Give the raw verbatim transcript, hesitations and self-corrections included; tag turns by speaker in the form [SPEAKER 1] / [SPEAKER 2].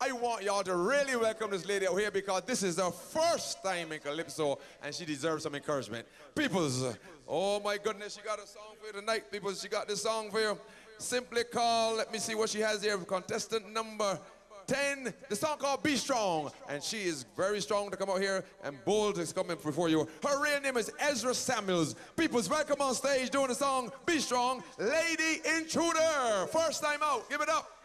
[SPEAKER 1] I want y'all to really welcome this lady out here because this is her first time in Calypso and she deserves some encouragement. Peoples, oh my goodness, she got a song for you tonight. Peoples, she got this song for you. Simply call, let me see what she has here. Contestant number ten, the song called Be Strong. And she is very strong to come out here and bold is coming before you. Her real name is Ezra Samuels. Peoples, welcome on stage doing the song Be Strong, Lady Intruder. First time out, give it up.